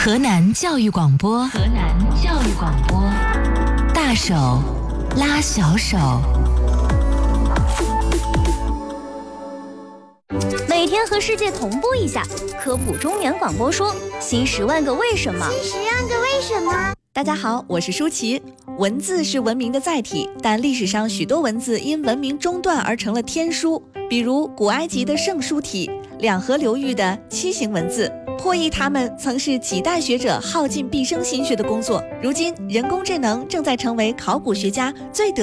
河南教育广播，大手拉小手。 每天和世界同步一下，科普中年广播说新10万个为什么。 大家好，我是舒淇。文字是文明的载体，但历史上许多文字因文明中断而成了天书，比如古埃及的圣书体、两河流域的楔形文字。破译它们曾是几代学者耗尽毕生心血的工作，如今人工智能正在成为考古学家最得